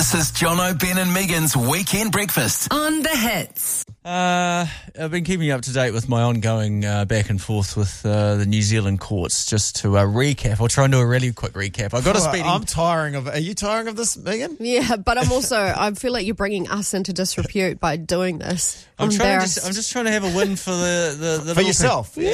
This is Jono, Ben and Megan's Weekend Breakfast. On the Hits. I've been keeping up to date with my ongoing back and forth with the New Zealand courts. Just to recap, I'll try and do a really quick recap. I've got a speeding... I'm tiring of... Are you tiring of this, Megan? Yeah, but I feel like you're bringing us into disrepute by doing this. I'm just trying to have a win for the For yourself.